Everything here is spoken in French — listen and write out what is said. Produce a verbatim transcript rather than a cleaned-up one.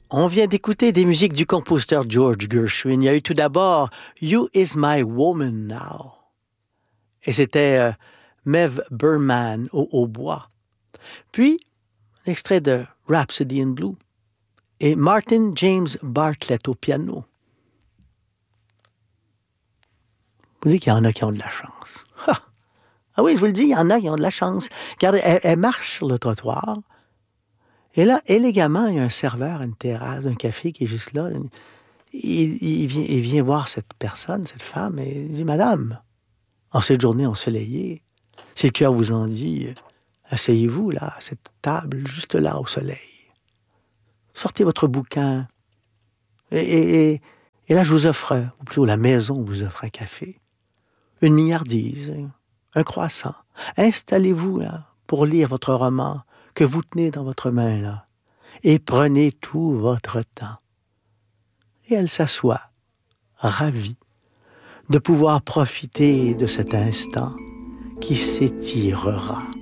On vient d'écouter des musiques du compositeur George Gershwin. Il y a eu tout d'abord You Is My Woman Now. Et c'était euh, Mev Berman au hautbois. Puis, un extrait de Rhapsody in Blue et Martin James Bartlett au piano. Vous dites qu'il y en a qui ont de la chance. Ha! Ah oui, je vous le dis, il y en a qui ont de la chance. Regardez, elle, elle marche sur le trottoir. Et là, élégamment, il y a un serveur à une terrasse, un café qui est juste là. Il, il, vient, il vient voir cette personne, cette femme, et il dit « Madame, en cette journée ensoleillée, si le cœur vous en dit, asseyez-vous là, à cette table, juste là, au soleil. Sortez votre bouquin. Et, et, et, et là, je vous offre, ou plutôt la maison vous offre un café, une mignardise, un croissant. Installez-vous là pour lire votre roman que vous tenez dans votre main là, et prenez tout votre temps. » Et elle s'assoit, ravie de pouvoir profiter de cet instant qui s'étirera